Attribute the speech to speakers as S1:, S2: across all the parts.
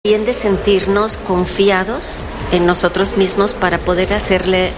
S1: También de sentirnos confiados en nosotros mismos para poder hacerle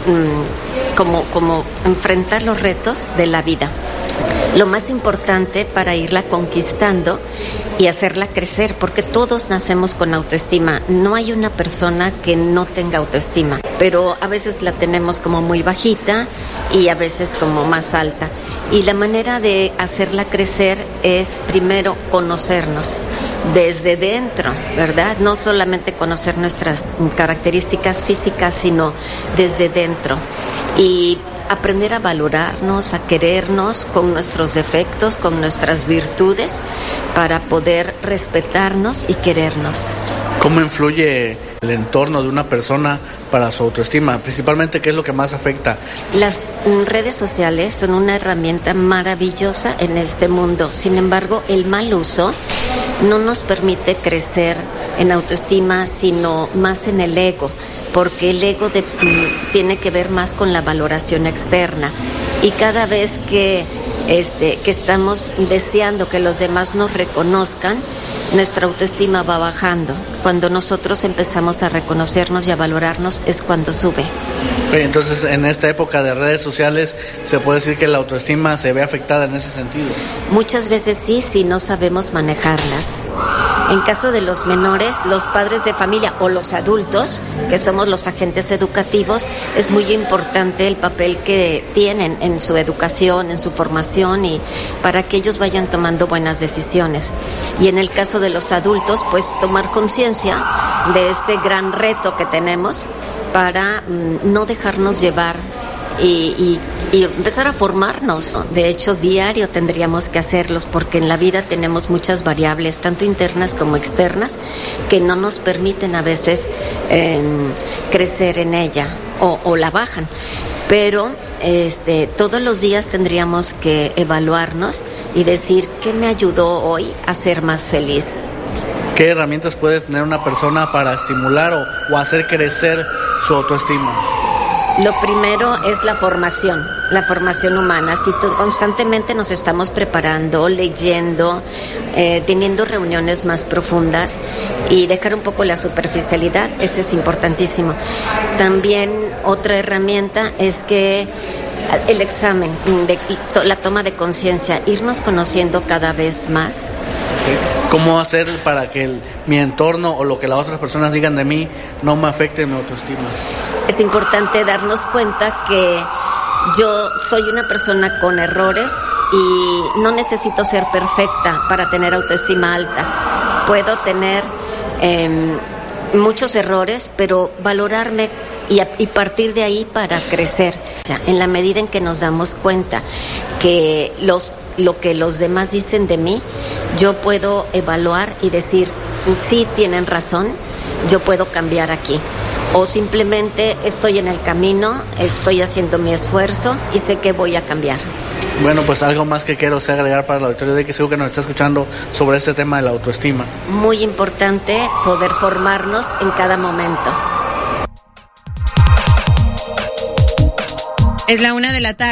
S1: como enfrentar los retos de la vida. Lo más importante para irla conquistando y hacerla crecer, porque todos nacemos con autoestima. No hay una persona que no tenga autoestima, pero a veces la tenemos como muy bajita y a veces como más alta. Y la manera de hacerla crecer es primero conocernos desde dentro, ¿verdad? No solamente conocer nuestras características físicas, sino desde dentro. Y aprender a valorarnos, a querernos con nuestros defectos, con nuestras virtudes, para poder respetarnos y querernos.
S2: ¿Cómo influye el entorno de una persona para su autoestima? Principalmente, ¿qué es lo que más afecta?
S1: Las redes sociales son una herramienta maravillosa en este mundo. Sin embargo, el mal uso no nos permite crecer en autoestima, sino más en el ego, porque el ego tiene que ver más con la valoración externa. Y cada vez que estamos deseando que los demás nos reconozcan, nuestra autoestima va bajando. Cuando nosotros empezamos a reconocernos y a valorarnos es cuando sube.
S2: Entonces, en esta época de redes sociales, ¿se puede decir que la autoestima se ve afectada en ese sentido?
S1: Muchas veces sí, si no sabemos manejarlas. En caso de los menores, los padres de familia o los adultos, que somos los agentes educativos, es muy importante el papel que tienen en su educación, en su formación, y para que ellos vayan tomando buenas decisiones. Y en el caso de los adultos, pues tomar conciencia de este gran reto que tenemos para no dejarnos llevar y empezar a formarnos. De hecho, diario tendríamos que hacerlos, porque en la vida tenemos muchas variables, tanto internas como externas, que no nos permiten a veces crecer en ella o la bajan. Pero todos los días tendríamos que evaluarnos y decir qué me ayudó hoy a ser más feliz.
S2: ¿Qué herramientas puede tener una persona para estimular o hacer crecer su autoestima?
S1: Lo primero es la formación humana. Si constantemente nos estamos preparando, leyendo, teniendo reuniones más profundas y dejar un poco la superficialidad, eso es importantísimo. También otra herramienta es que el examen, la toma de conciencia, irnos conociendo cada vez más.
S2: ¿Cómo hacer para que mi entorno o lo que las otras personas digan de mí no me afecte mi autoestima?
S1: Es importante darnos cuenta que yo soy una persona con errores y no necesito ser perfecta para tener autoestima alta. Puedo tener muchos errores, pero valorarme y partir de ahí para crecer. En la medida en que nos damos cuenta que lo que los demás dicen de mí, yo puedo evaluar y decir, sí, tienen razón, yo puedo cambiar aquí. O simplemente estoy en el camino, estoy haciendo mi esfuerzo y sé que voy a cambiar.
S2: Bueno, pues algo más que quiero agregar para el auditorio de que seguro que nos está escuchando sobre este tema de la autoestima.
S1: Muy importante poder formarnos en cada momento.
S3: Es la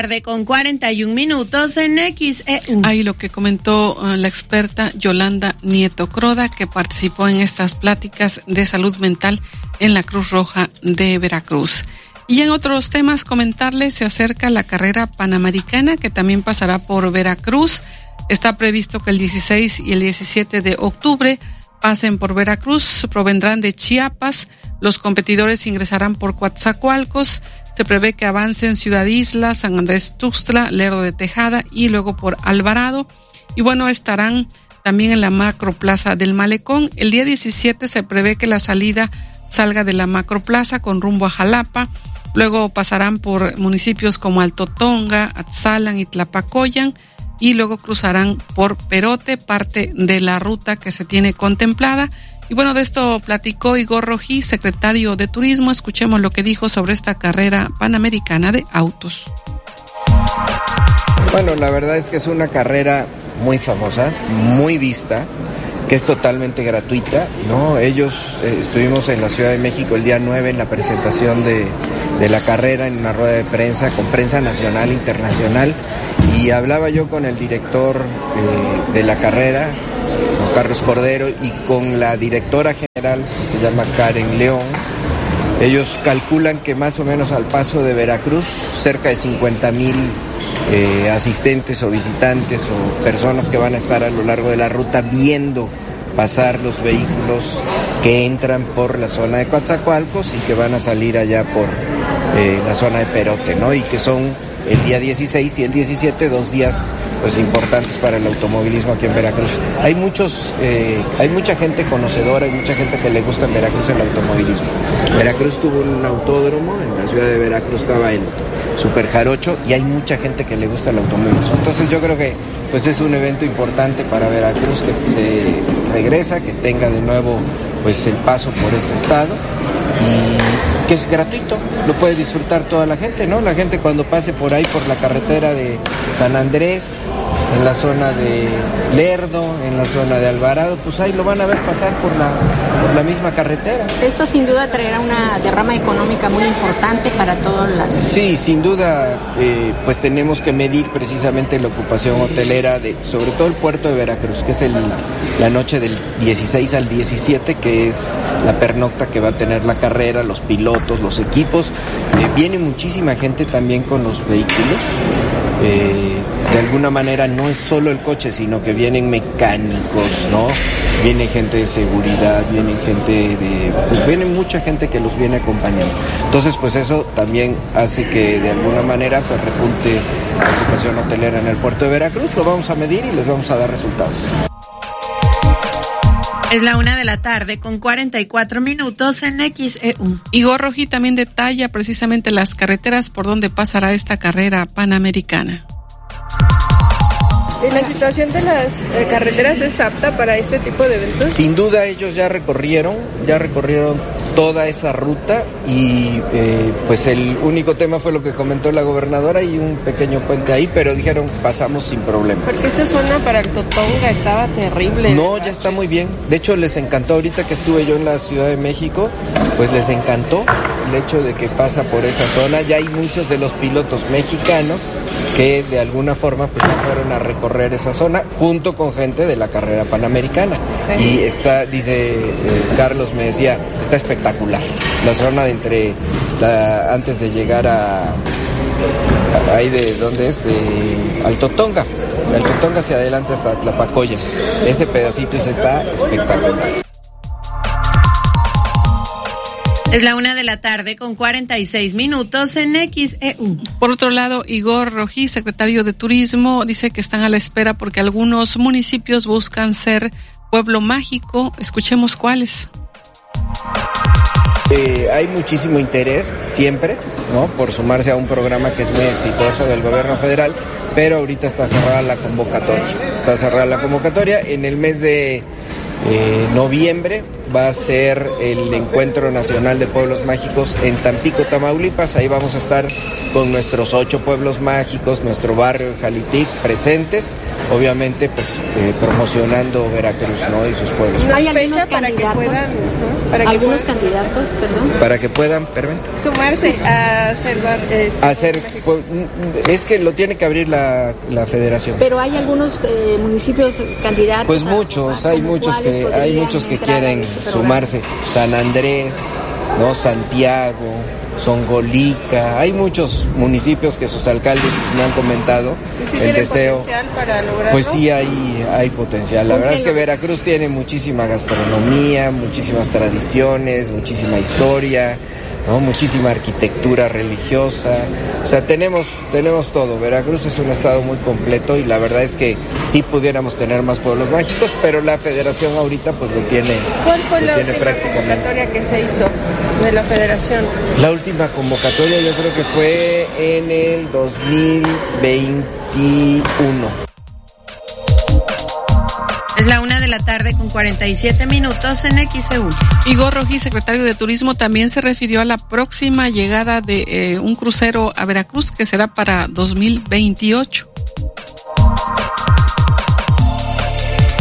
S3: 1:41 en XEU.
S4: Ahí lo que comentó la experta Yolanda Nieto Croda, que participó en estas pláticas de salud mental en la Cruz Roja de Veracruz. Y en otros temas, comentarles, se acerca la carrera panamericana, que también pasará por Veracruz. Está previsto que el 16 y el 17 de octubre pasen por Veracruz, provendrán de Chiapas. Los competidores ingresarán por Coatzacoalcos. Se prevé que avancen Ciudad Isla, San Andrés Tuxtla, Lerdo de Tejada y luego por Alvarado. Y bueno, estarán también en la Macroplaza del Malecón. El día 17 se prevé que la salida salga de la Macroplaza con rumbo a Jalapa. Luego pasarán por municipios como Alto Tonga, Atzalan y Tlapacoyan. Y luego cruzarán por Perote, parte de la ruta que se tiene contemplada. Y bueno, de esto platicó Igor Rojí, secretario de Turismo. Escuchemos lo que dijo sobre esta carrera panamericana de autos.
S5: Bueno, la verdad es que es una carrera muy famosa, muy vista, que es totalmente gratuita, ¿no? Estuvimos en la Ciudad de México el día 9 en la presentación de la carrera, en una rueda de prensa, con prensa nacional, internacional, y hablaba yo con el director de la carrera, con Carlos Cordero, y con la directora general general que se llama Karen León. Ellos calculan que más o menos al paso de Veracruz cerca de 50,000 asistentes o visitantes o personas que van a estar a lo largo de la ruta viendo pasar los vehículos que entran por la zona de Coatzacoalcos y que van a salir allá por la zona de Perote, ¿no? Y que son el día 16 y el 17, 2 días pues importantes para el automovilismo aquí en Veracruz. Hay mucha gente conocedora, hay mucha gente que le gusta en Veracruz el automovilismo. Veracruz tuvo un autódromo, en la ciudad de Veracruz estaba el Super Jarocho y hay mucha gente que le gusta el automovilismo. Entonces yo creo que pues es un evento importante para Veracruz que se regresa, que tenga de nuevo pues el paso por este estado y que es gratuito, lo puede disfrutar toda la gente, ¿no? La gente cuando pase por ahí por la carretera de San Andrés, en la zona de Lerdo, en la zona de Alvarado, pues ahí lo van a ver pasar por la misma carretera.
S3: Esto sin duda traerá una derrama económica muy importante para todas las...
S5: Sí, sin duda, pues tenemos que medir precisamente la ocupación hotelera de, sobre todo el puerto de Veracruz, que es la noche del 16 al 17, que es la pernocta que va a tener la carrera, los pilotos, los equipos. Viene muchísima gente también con los vehículos. De alguna manera no es solo el coche, sino que vienen mecánicos, ¿no? Viene gente de seguridad, viene mucha gente que los viene acompañando. Entonces, pues eso también hace que de alguna manera pues repunte la ocupación hotelera en el puerto de Veracruz. Lo vamos a medir y les vamos a dar resultados.
S6: Es la 1:00 con 44 minutos en XEU.
S4: Igor Rojí también detalla precisamente las carreteras por donde pasará esta carrera panamericana.
S7: ¿La situación de las carreteras es apta para este tipo de eventos?
S5: Sin duda ellos ya recorrieron toda esa ruta y pues el único tema fue lo que comentó la gobernadora y un pequeño puente ahí, pero dijeron pasamos sin problemas.
S7: Porque esta zona para el Totonga estaba terrible.
S5: No, ya está muy bien. De hecho les encantó ahorita que estuve yo en la Ciudad de México, pues les encantó el hecho de que pasa por esa zona. Ya hay muchos de los pilotos mexicanos que de alguna forma pues ya fueron a recorrer esa zona junto con gente de la carrera panamericana. Y está, dice Carlos, me decía, está espectacular. La zona de entre antes de llegar ahí de ¿dónde es? Al Totonga. Del Totonga hacia adelante hasta Tlapacoya. Ese pedacito está espectacular.
S6: Es la 1:00 con 46 minutos en XEU.
S4: Por otro lado, Igor Rojí, secretario de Turismo, dice que están a la espera porque algunos municipios buscan ser pueblo mágico. Escuchemos cuáles.
S5: Hay muchísimo interés siempre, ¿no? Por sumarse a un programa que es muy exitoso del gobierno federal, pero ahorita está cerrada la convocatoria. En el mes de noviembre va a ser el Encuentro Nacional de Pueblos Mágicos en Tampico, Tamaulipas. Ahí vamos a estar con nuestros 8 pueblos mágicos, nuestro barrio de Jalitic presentes, obviamente pues promocionando Veracruz, ¿no? Y sus pueblos.
S7: ¿No hay fecha para que puedan,
S3: algunos candidatos, perdón?
S5: Para que puedan,
S7: sumarse a hacer
S5: es que lo tiene que abrir la federación.
S3: Pero hay algunos municipios candidatos.
S5: Pues muchos, hay muchos que quieren sumarse. San Andrés, ¿no? Santiago, Songolica, hay muchos municipios que sus alcaldes me han comentado el deseo.
S7: Para lograrlo?
S5: Pues sí hay potencial. La verdad es que Veracruz tiene muchísima gastronomía, muchísimas tradiciones, muchísima historia, ¿no? Muchísima arquitectura religiosa. O sea, tenemos todo. Veracruz es un estado muy completo y la verdad es que sí pudiéramos tener más pueblos mágicos, pero la federación ahorita pues lo tiene.
S7: ¿Cuál fue la última convocatoria que se hizo de la federación?
S5: La última convocatoria yo creo que fue en el 2021.
S6: Es la 1:00 con 47 minutos en XEU.
S4: Igor Rojí, secretario de Turismo, también se refirió a la próxima llegada de un crucero a Veracruz que será para 2028.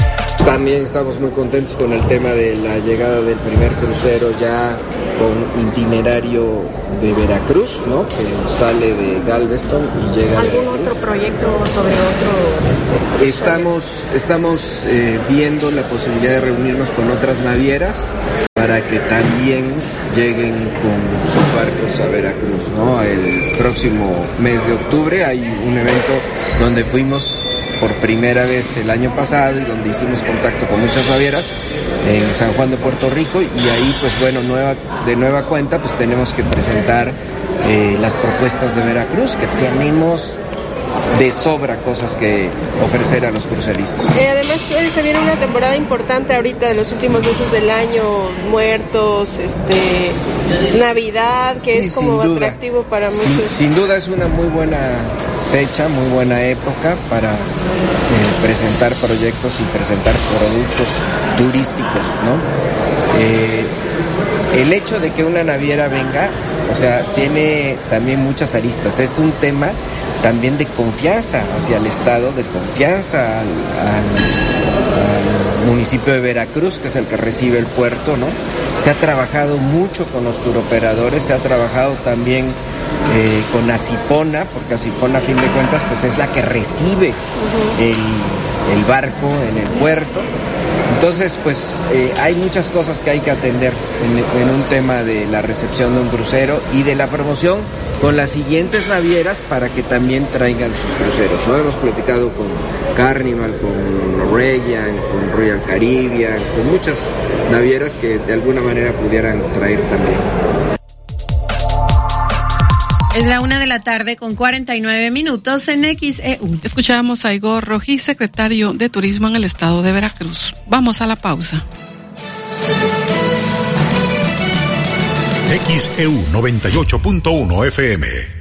S5: También estamos muy contentos con el tema de la llegada del primer crucero ya con itinerario de Veracruz, ¿no? Que sale de Galveston y llega a Veracruz.
S3: ¿Algún otro proyecto sobre otro?
S5: Estamos viendo la posibilidad de reunirnos con otras navieras para que también lleguen con sus barcos a Veracruz, ¿no? El próximo mes de octubre hay un evento donde fuimos por primera vez el año pasado y donde hicimos contacto con muchas navieras en San Juan de Puerto Rico, y ahí pues bueno, de nueva cuenta pues tenemos que presentar las propuestas de Veracruz, que tenemos de sobra cosas que ofrecer a los cruceristas.
S7: Además se viene una temporada importante ahorita de los últimos meses del año, Muertos, Navidad, que sí, es como atractivo para muchos.
S5: Sin duda es una muy buena fecha, muy buena época para presentar proyectos y presentar productos turísticos, ¿no? El hecho de que una naviera venga, o sea, tiene también muchas aristas. Es un tema también de confianza hacia el Estado, de confianza al municipio de Veracruz, que es el que recibe el puerto, ¿no? Se ha trabajado mucho con los turoperadores, se ha trabajado también con Acipona, porque Acipona a fin de cuentas pues es la que recibe el barco en el puerto. Entonces pues hay muchas cosas que hay que atender en un tema de la recepción de un crucero y de la promoción con las siguientes navieras para que también traigan sus cruceros, ¿no? Hemos platicado con Carnival, con Reggian, con Royal Caribbean, con muchas navieras que de alguna manera pudieran traer también.
S6: Es la 1:49 p.m. en XEU.
S4: Escuchábamos a Igor Rojí, secretario de Turismo en el estado de Veracruz. Vamos a la pausa.
S8: XEU 98.1 FM.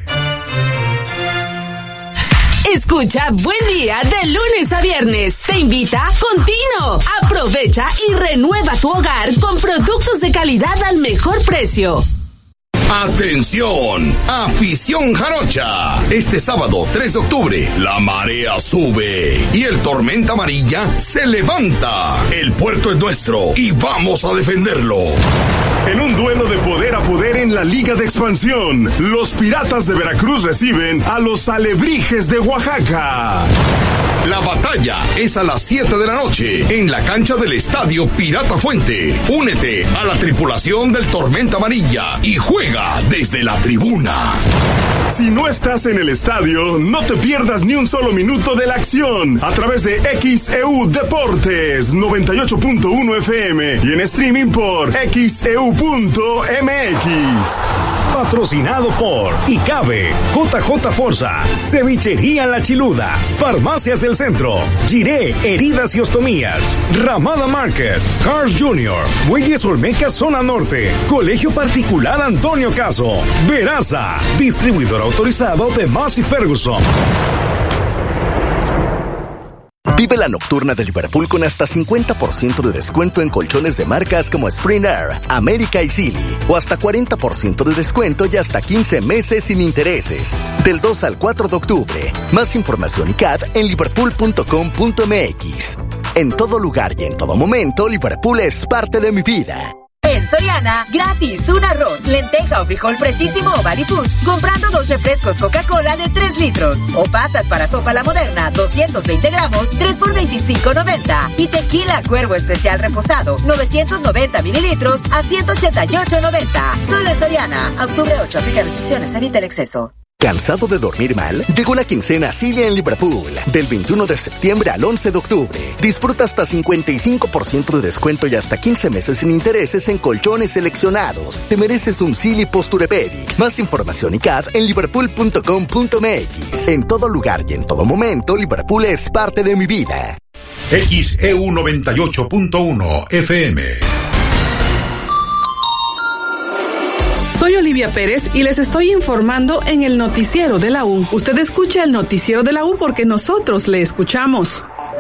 S9: Escucha Buen Día de lunes a viernes. Te invita Contino. Aprovecha y renueva tu hogar con productos de calidad al mejor precio.
S10: ¡Atención! ¡Afición jarocha! Este sábado 3 de octubre, la marea sube y el Tormenta Amarilla se levanta. El puerto es nuestro y vamos a defenderlo.
S11: En un duelo de poder a poder en la Liga de Expansión, los Piratas de Veracruz reciben a los Alebrijes de Oaxaca.
S10: La batalla es a las 7 de la noche en la cancha del Estadio Pirata Fuente. Únete a la tripulación del Tormenta Amarilla y juega desde la tribuna.
S11: Si no estás en el estadio, no te pierdas ni un solo minuto de la acción a través de XEU Deportes 98.1 FM y en streaming por XEU.mx. Patrocinado por Icabe, JJ Forza, Cevichería La Chiluda, Farmacias del Centro, Giré, Heridas y Ostomías, Ramada Market, Cars Jr., Muelles Olmeca Zona Norte, Colegio Particular Antonio Caso, Veraza, distribuidor autorizado de Massey Ferguson.
S12: Vive la nocturna de Liverpool con hasta 50% de descuento en colchones de marcas como Spring Air, América y Silly, o hasta 40% de descuento y hasta 15 meses sin intereses. Del 2 al 4 de octubre. Más información y CAD en liverpool.com.mx. En todo lugar y en todo momento, Liverpool es parte de mi vida.
S13: En Soriana, gratis, un arroz, lenteja o frijol Precisimo o Body Foods, comprando 2 refrescos Coca-Cola de 3 litros. O pastas para sopa La Moderna, 220 gramos, 3 por $25.90. Y tequila Cuervo Especial Reposado, 990 mililitros a $188.90. Solo en Soriana. Octubre 8, aplica restricciones, evita el exceso.
S12: ¿Cansado de dormir mal? Llegó la quincena Cilia en Liverpool. Del 21 de septiembre al 11 de octubre. Disfruta hasta 55% de descuento y hasta 15 meses sin intereses en colchones seleccionados. Te mereces un Silly Posturepedic. Más información y CAD en liverpool.com.mx. En todo lugar y en todo momento, Liverpool es parte de mi vida.
S8: XEU 98.1 FM.
S14: Soy Olivia Pérez y les estoy informando en el noticiero de la U. Usted escucha el noticiero de la U porque nosotros le escuchamos.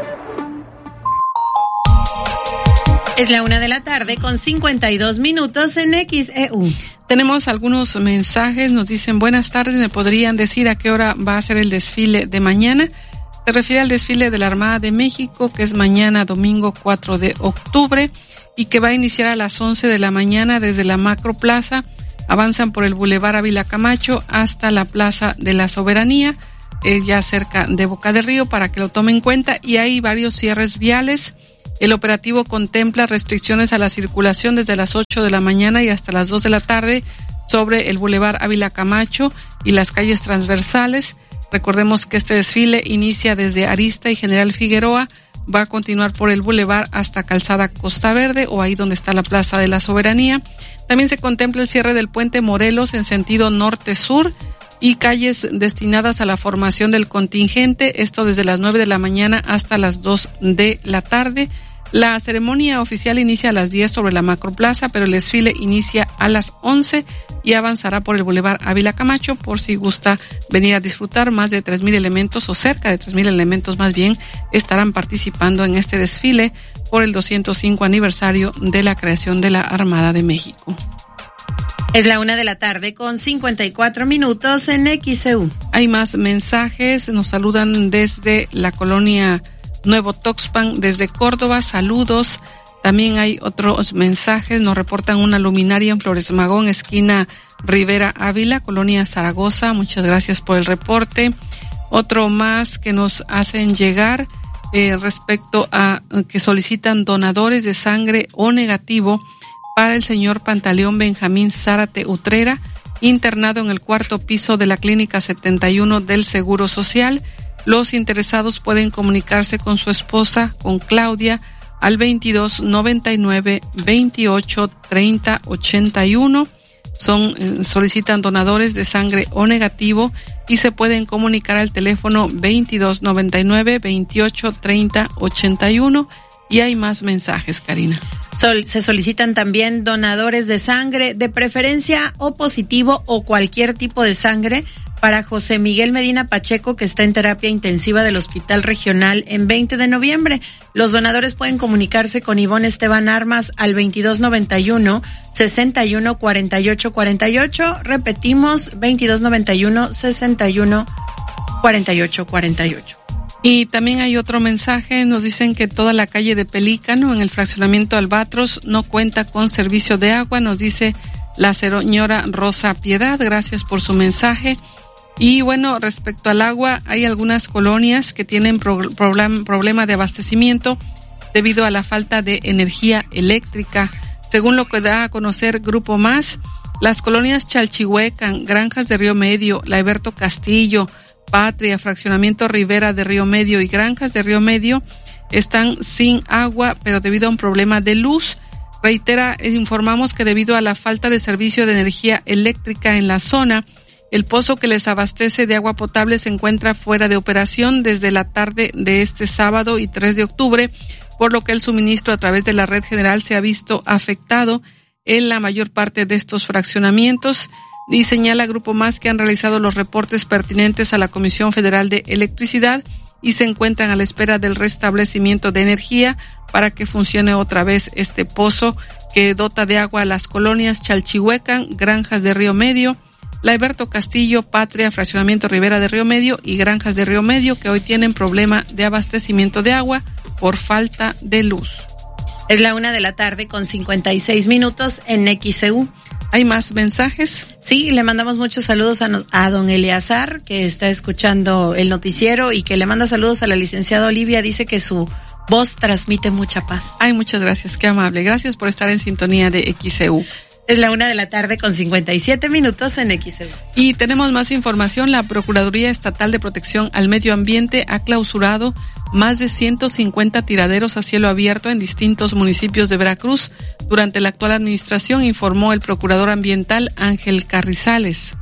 S6: Es la 1:52 p.m. en XEU.
S4: Tenemos algunos mensajes, nos dicen buenas tardes, ¿me podrían decir a qué hora va a ser el desfile de mañana? Se refiere al desfile de la Armada de México, que es mañana domingo 4 de octubre y que va a iniciar a las 11 de la mañana desde la Macroplaza. Avanzan por el Boulevard Ávila Camacho hasta la Plaza de la Soberanía, ya cerca de Boca del Río, para que lo tomen en cuenta. Y hay varios cierres viales. El operativo contempla restricciones a la circulación desde las 8 de la mañana y hasta las 2 de la tarde sobre el Boulevard Ávila Camacho y las calles transversales. Recordemos que este desfile inicia desde Arista y General Figueroa, va a continuar por el Boulevard hasta Calzada Costa Verde o ahí donde está la Plaza de la Soberanía. También se contempla el cierre del Puente Morelos en sentido norte-sur y calles destinadas a la formación del contingente, esto desde las 9 de la mañana hasta las 2 de la tarde. La ceremonia oficial inicia a las 10 sobre la Macroplaza, pero el desfile inicia a las 11 y avanzará por el Boulevard Ávila Camacho, por si gusta venir a disfrutar. Más de 3,000 elementos, o cerca de 3,000 elementos más bien, estarán participando en este desfile por el 205 aniversario de la creación de la Armada de México.
S6: Es la 1:54 p.m. en XEU.
S4: Hay más mensajes, nos saludan desde la colonia Nuevo Tuxpan, desde Córdoba, saludos. También hay otros mensajes, nos reportan una luminaria en Flores Magón, esquina Rivera Ávila, colonia Zaragoza, muchas gracias por el reporte. Otro más que nos hacen llegar respecto a que solicitan donadores de sangre O negativo para el señor Pantaleón Benjamín Zárate Utrera, internado en el 4º piso de la Clínica 71 del Seguro Social. Los interesados pueden comunicarse con su esposa, con Claudia, al 2299-283081. Solicitan donadores de sangre O negativo y se pueden comunicar al teléfono 2299-283081. Y hay más mensajes, Karina.
S6: Se solicitan también donadores de sangre, de preferencia O positivo o cualquier tipo de sangre, para José Miguel Medina Pacheco, que está en terapia intensiva del Hospital Regional en 20 de noviembre. Los donadores pueden comunicarse con Ivonne Esteban Armas al 2291-614848. Repetimos, 2291-614848.
S4: Y también hay otro mensaje, nos dicen que toda la calle de Pelícano en el fraccionamiento Albatros no cuenta con servicio de agua, nos dice la señora Rosa Piedad. Gracias por su mensaje. Y bueno, respecto al agua, hay algunas colonias que tienen problema de abastecimiento debido a la falta de energía eléctrica. Según lo que da a conocer Grupo Más, las colonias Chalchihuecan, Granjas de Río Medio, La Alberto Castillo, Patria, Fraccionamiento Rivera de Río Medio y Granjas de Río Medio están sin agua, pero debido a un problema de luz. Informamos que debido a la falta de servicio de energía eléctrica en la zona, el pozo que les abastece de agua potable se encuentra fuera de operación desde la tarde de este sábado y 3 de octubre, por lo que el suministro a través de la red general se ha visto afectado en la mayor parte de estos fraccionamientos. Y señala Grupo Más que han realizado los reportes pertinentes a la Comisión Federal de Electricidad y se encuentran a la espera del restablecimiento de energía para que funcione otra vez este pozo que dota de agua a las colonias Chalchihuecan, Granjas de Río Medio, La Alberto Castillo, Patria, Fraccionamiento Rivera de Río Medio y Granjas de Río Medio, que hoy tienen problema de abastecimiento de agua por falta de luz.
S6: Es la 1:56 p.m. en XEU.
S4: ¿Hay más mensajes?
S6: Sí, le mandamos muchos saludos a don Eleazar, que está escuchando el noticiero, y que le manda saludos a la licenciada Olivia. Dice que su voz transmite mucha paz.
S4: Ay, muchas gracias, qué amable. Gracias por estar en sintonía de XEU.
S6: Es la 1:57 p.m. en XEU.
S4: Y tenemos más información. La Procuraduría Estatal de Protección al Medio Ambiente ha clausurado más de 150 tiraderos a cielo abierto en distintos municipios de Veracruz durante la actual administración, informó el procurador ambiental Ángel Carrizales.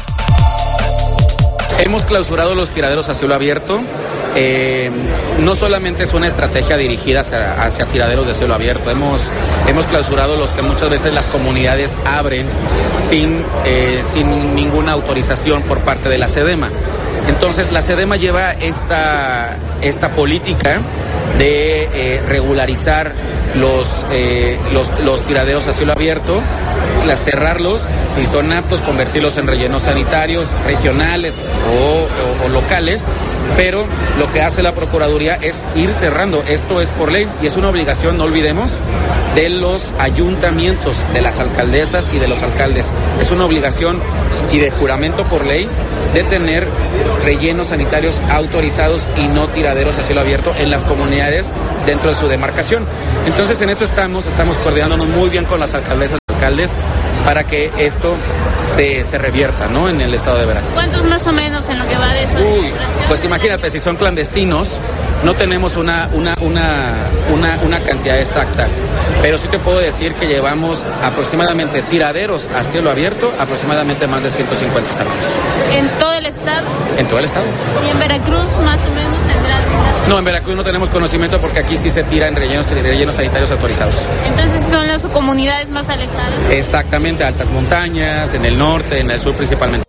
S15: Hemos clausurado los tiraderos a cielo abierto. No solamente es una estrategia dirigida hacia tiraderos de cielo abierto. Hemos clausurado los que muchas veces las comunidades abren sin ninguna autorización por parte de la SEDEMA. Entonces la SEDEMA lleva esta política de regularizar los tiraderos a cielo abierto, cerrarlos, si son aptos, convertirlos en rellenos sanitarios, regionales o locales, pero lo que hace la Procuraduría es ir cerrando. Esto es por ley y es una obligación, no olvidemos, de los ayuntamientos, de las alcaldesas y de los alcaldes. Es una obligación y de juramento por ley de tener rellenos sanitarios autorizados y no tiraderos a cielo abierto en las comunidades dentro de su demarcación. Entonces en eso estamos coordinándonos muy bien con las alcaldesas y alcaldes para que esto se revierta, ¿no?, en el estado de Veracruz.
S16: ¿Cuántos más o menos en lo que va de eso?
S15: Pues imagínate, si son clandestinos, no tenemos una cantidad exacta, pero sí te puedo decir que llevamos aproximadamente tiraderos a cielo abierto, aproximadamente más de 150 salarios.
S16: ¿En todo el estado?
S15: En todo el estado.
S16: ¿Y en Veracruz más o menos tendrán?
S15: No, en Veracruz no tenemos conocimiento porque aquí sí se tira en rellenos sanitarios autorizados.
S16: Entonces son las comunidades más alejadas.
S15: Exactamente, altas montañas, en el norte, en el sur principalmente.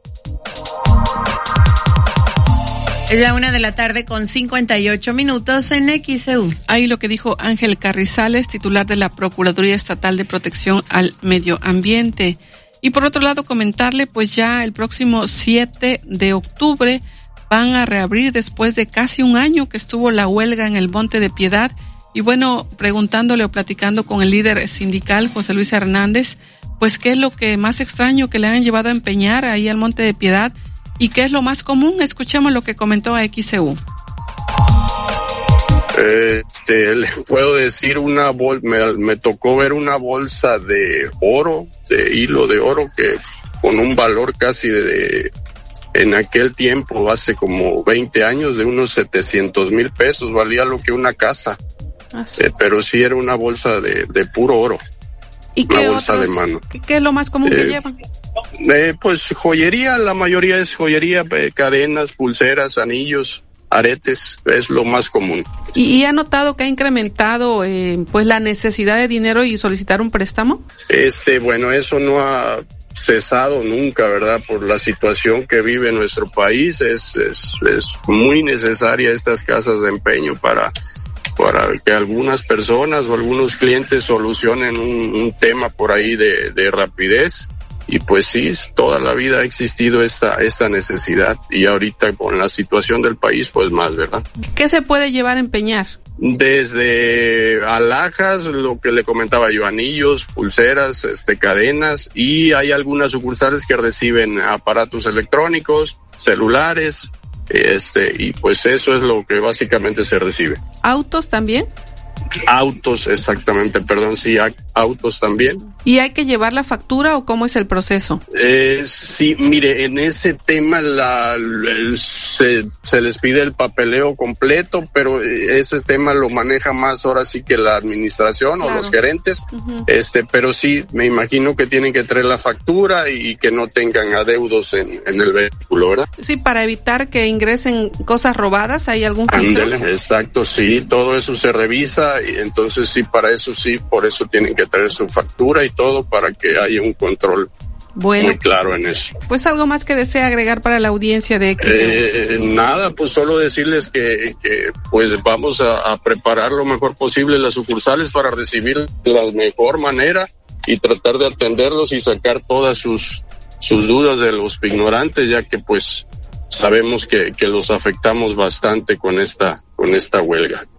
S6: Es la 1:00 con 58 minutos en XEU.
S4: Ahí lo que dijo Ángel Carrizales, titular de la Procuraduría Estatal de Protección al Medio Ambiente. Y por otro lado, comentarle, pues ya el próximo 7 de octubre van a reabrir después de casi un año que estuvo la huelga en el Monte de Piedad. Y bueno, preguntándole o platicando con el líder sindical, José Luis Hernández, pues qué es lo que más extraño que le han llevado a empeñar ahí al Monte de Piedad y qué es lo más común. Escuchemos lo que comentó a XEU.
S17: Le puedo decir me tocó ver una bolsa de oro, de hilo de oro, que con un valor casi en aquel tiempo, hace como 20 años, de unos 700,000 pesos, valía lo que una casa. Sí. Pero sí era una bolsa de puro oro.
S4: ¿Y
S17: una bolsa de mano.
S4: ¿Qué es lo más común que llevan?
S17: Pues joyería, la mayoría es joyería, cadenas, pulseras, anillos, aretes, es lo más común.
S4: ¿Y ha notado que ha incrementado pues la necesidad de dinero y solicitar un préstamo?
S17: Bueno, eso no ha cesado nunca, ¿verdad? Por la situación que vive nuestro país, es muy necesaria estas casas de empeño para que algunas personas o algunos clientes solucionen un tema por ahí de rapidez. Y pues sí, toda la vida ha existido esta necesidad y ahorita con la situación del país pues más, ¿verdad?
S4: ¿Qué se puede llevar a empeñar?
S17: Desde alhajas, lo que le comentaba yo, anillos, pulseras, cadenas, y hay algunas sucursales que reciben aparatos electrónicos, celulares, y pues eso es lo que básicamente se recibe.
S4: ¿Autos también?
S17: Autos, exactamente, perdón, sí, autos también.
S4: ¿Y hay que llevar la factura o cómo es el proceso?
S17: Sí, mire, en ese tema se les pide el papeleo completo, pero ese tema lo maneja más ahora sí que la administración, claro, o los gerentes. Uh-huh. Pero sí, me imagino que tienen que traer la factura y que no tengan adeudos en el vehículo, ¿verdad?
S4: Sí, para evitar que ingresen cosas robadas, ¿hay algún filtro?
S17: Ándale, exacto, sí, todo eso se revisa y entonces sí, para eso sí, por eso tienen que traer su factura y todo para que haya un control muy claro en eso.
S4: Pues algo más que desea agregar para la audiencia de XEU.
S17: Nada, pues solo decirles que pues vamos a preparar lo mejor posible las sucursales para recibir de la mejor manera y tratar de atenderlos y sacar todas sus dudas de los ignorantes, ya que pues sabemos que los afectamos bastante con esta huelga.